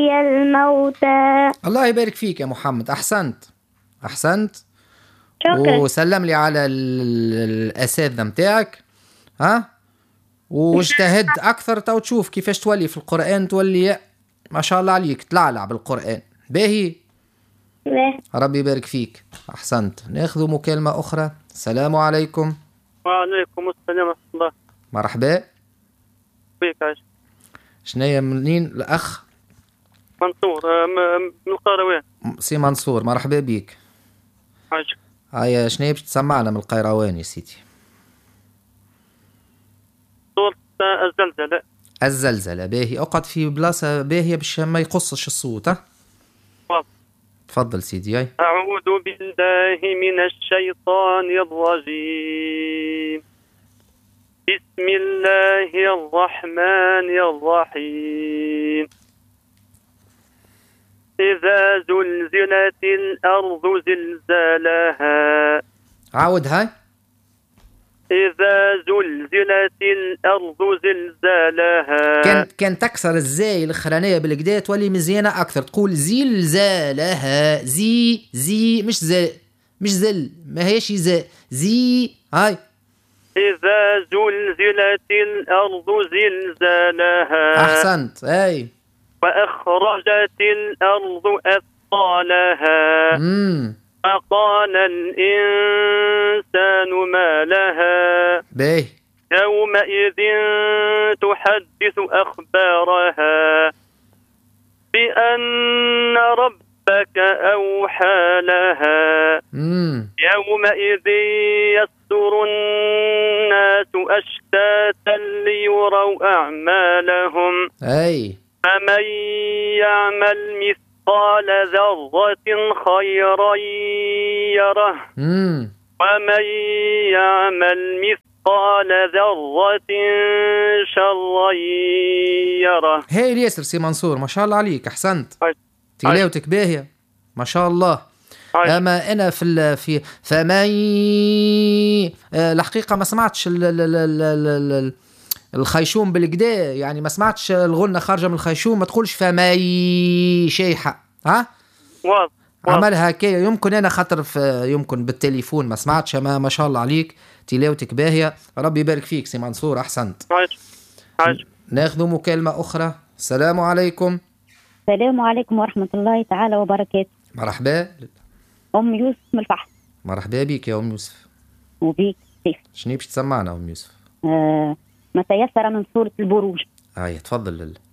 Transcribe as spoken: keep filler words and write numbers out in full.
الموتى. الله يبارك فيك يا محمد، أحسنت أحسنت. شكرا. وسلم لي على الأساتذة متاعك، ها، واجتهد أكثر تو تشوف كيفاش تولي في القرآن، تولي ما شاء الله عليك تلعلع بالقرآن. باهي، لا. ربي يبارك فيك، أحسنت. ناخذ مكالمة أخرى. السلام عليكم. وعليكم السلام ورحمة الله. مرحبا بيك عايش. شنيا منين الأخ؟ منصور من القيروان. سي منصور، مرحبا بيك. عايش. هيا شنيا باش تسمعنا من القيروان يا سيدي؟ صورة الزلزلة. الزلزلة، باهي. اقعد في بلاصة باهية باش ما يقصش الصوت. ها تفضل سيدي. هاي. أعوذ بالله من الشيطان الرجيم. بسم الله الرحمن الرحيم. إذا زلزلت الأرض زلزالها. عاود. هاي. إذا زلزلت الأرض زلزالها. كان كان تكسر الزاي الأخرانية بالكدا تولي مزيانة أكثر، تقول زلزالها. زي زي مش زي، مش زل، ما هيش زي زي. هاي. إذا زلزلت الأرض زلزالها. أحسنت. هاي. وأخرجت الأرض أثقالها. امم فقال الإنسان ما لها. باهي. يومئذ تحدث أخبارها بأن ربك أوحى لها. امم يومئذ يصدر الناس أشتاتا ليروا أعمالهم. أي. فمن يعمل مثقال ذرة خيرا يره. امم ومن يعمل مثقال ذرة شرا يره. هاي الياسر سي منصور، ما شاء الله عليك، أحسنت. هاي. تلاوتك باهية ما شاء الله. هاي. اما انا في ال في فمن الحقيقه ما سمعتش ال ال ال ال ال الخيشوم بالكدا، يعني ما سمعتش الغنة خارجه من الخيشوم. ما تقولش فماي شيحه. ها واضح. عملها هكايا. يمكن انا خاطر في يمكن بالتليفون ما سمعتش. ما, ما شاء الله عليك، تلاوتك باهيه، ربي يبارك فيك سي منصور، احسنت. عايش. عايش. ناخذ مكالمه اخرى. السلام عليكم. السلام عليكم ورحمة الله تعالى وبركاته. مرحبا. أم يوسف من الفحص. مرحبا بك يا أم يوسف. وبيك كيف؟ شنو باش تسمعنا أم يوسف؟ آه ما تيسر من سورة البروج. هاي تفضل.